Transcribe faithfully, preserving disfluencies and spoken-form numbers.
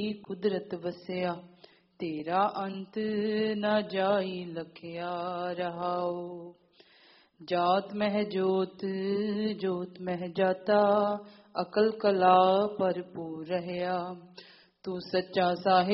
ਕੁਦਰਤ ਵਸਿਆ, ਤੇਰਾ ਅੰਤ ਨਾ ਜਾਈ ਲਖਿਆ ਰਹਾਉ। ਜਾਤ ਮਹਿ ਜੋਤ ਜੋਤ ਮਹਿ ਜਾਤਾ, ਅਕਲ ਕਲਾ ਭਰਪੂਰ ਰਹਿਆ। ਤੂੰ ਸੱਚਾ ਸਾਹਿਬ